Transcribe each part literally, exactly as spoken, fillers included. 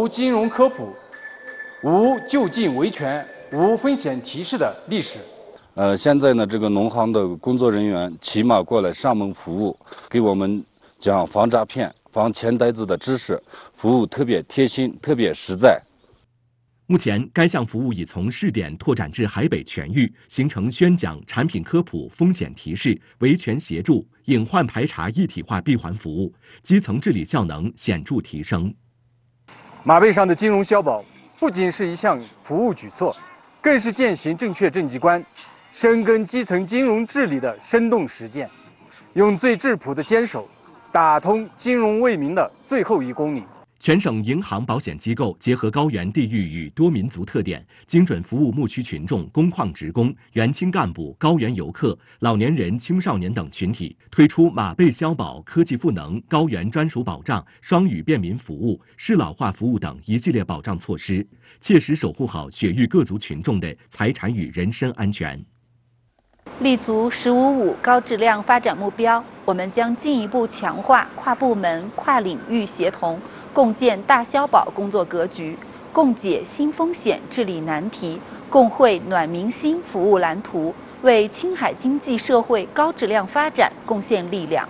无金融科普、无就近维权、无风险提示的历史。 呃，现在呢，这个农行的工作人员起码过来上门服务，给我们讲防诈骗、防钱呆子的知识，服务特别贴心、特别实在。 目前，该项服务已从试点拓展至海北全域，形成宣讲、产品科普、风险提示、维权协助、隐患排查一体化闭环服务，基层治理效能显著提升。 马背上的金融消保不仅是一项服务举措，更是践行正确政绩观、深耕基层金融治理的生动实践，用最质朴的坚守，打通金融为民的最后一公里。 全省银行保险机构结合高原地域与多民族特点，精准服务牧区群众、工矿职工、原青干部、高原游客、老年人、青少年等群体，推出马背消保、科技赋能、高原专属保障、双语便民服务、适老化服务等一系列保障措施，切实守护好雪域各族群众的财产与人身安全。 立足“十五五”高质量发展目标，我们将进一步强化跨部门、跨领域协同，共建大消保工作格局，共解新风险治理难题，共绘暖民心服务蓝图，为青海经济社会高质量发展贡献力量。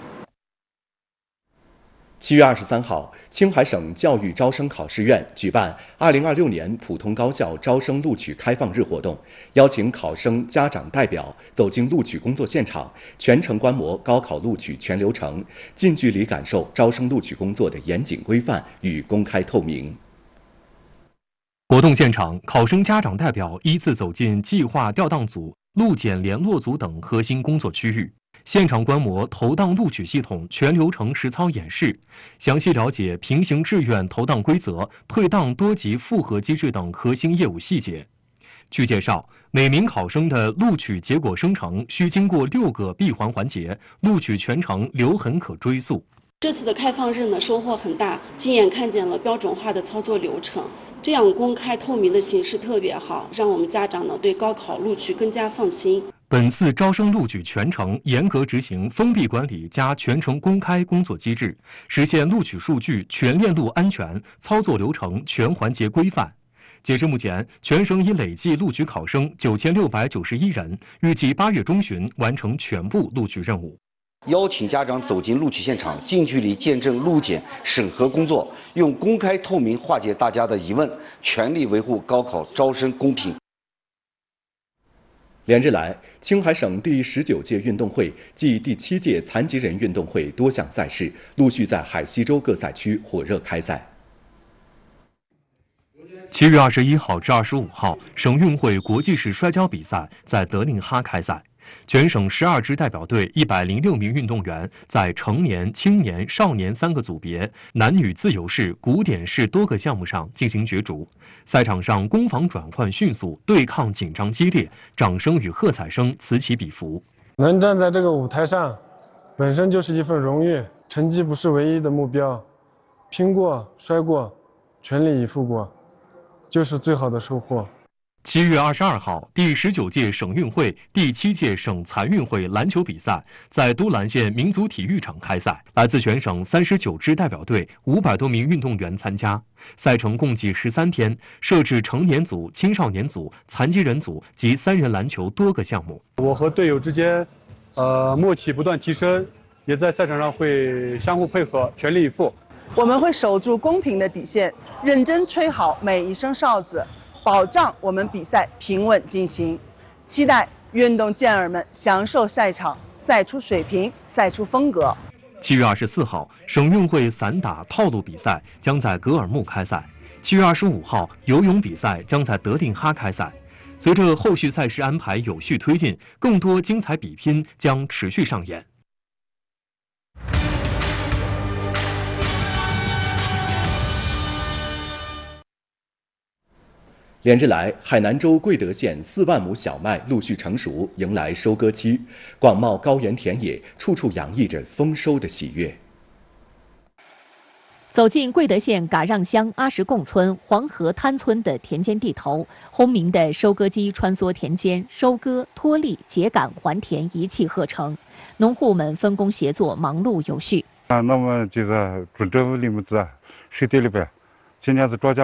七月二十三号，青海省教育招生考试院举办二零二六年普通高校招生录取开放日活动，邀请考生家长代表走进录取工作现场，全程观摩高考录取全流程，近距离感受招生录取工作的严谨规范与公开透明。 活动现场，考生家长代表依次走进计划调档组、录检联络组等核心工作区域，现场观摩投档录取系统全流程实操演示，详细了解平行志愿投档规则、退档多级复核机制等核心业务细节。据介绍，每名考生的录取结果生成需经过六个闭环环节，录取全程留痕可追溯。 这次的开放日呢，收获很大，亲眼看见了标准化的操作流程，这样公开透明的形式特别好，让我们家长呢对高考录取更加放心。 本次招生录取全程严格执行封闭管理加全程公开工作机制，实现录取数据全链路安全，操作流程全环节规范。截至目前，全省已累计录取考生九千六百九十一人，预计八月中旬完成全部录取任务。 邀请家长走进录取现场，近距离见证录检审核工作，用公开透明化解大家的疑问，全力维护高考招生公平。 连日来，青海省第十九届运动会暨第七届残疾人运动会多项赛事陆续在海西州各赛区火热开赛。 七月二十一号至二十五号，省运会国际式摔跤比赛在德令哈开赛。全省十二支代表队一百零六名运动员在成年、青年、少年三个组别、男女自由式、古典式多个项目上进行角逐。赛场上攻防转换迅速，对抗紧张激烈，掌声与喝彩声此起彼伏。 能站在这个舞台上，本身就是一份荣誉，成绩不是唯一的目标，拼过、摔过、全力以赴过，就是最好的收获。 七月二十二号，第十九届省运会、第七届省残运会篮球比赛在都兰县民族体育场开赛，来自全省三十九支代表队，五百多名运动员参加。赛程共计十三天，设置成年组、青少年组、残疾人组及三人篮球多个项目。 我和队友之间，呃，默契不断提升，也在赛场上会相互配合，全力以赴。 我们会守住公平的底线，认真吹好每一声哨子。保障我们比赛平稳进行，期待运动健儿们享受赛场，赛出水平，赛出风格。 七月二十四号，省运会散打套路比赛将在格尔木开赛。七月二十五号，游泳比赛将在德令哈开赛。随着后续赛事安排有序推进，更多精彩比拼将持续上演。 连日来，海南州贵德县四万亩小麦陆续成熟，迎来收割期。广袤高原田野，处处洋溢着丰收的喜悦。 走进贵德县嘎让乡阿什贡村黄河滩村的田间地头，轰鸣的收割机穿梭田间，收割、脱粒、秸秆、还田一气呵成，农户们分工协作，忙碌有序。 啊，那么就是种植里面子，水地里边，今年是庄稼